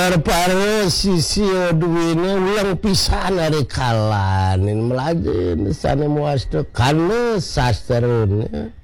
para sisi duwine ulang pisan dari kalanin melajin sana muas tekan sastrun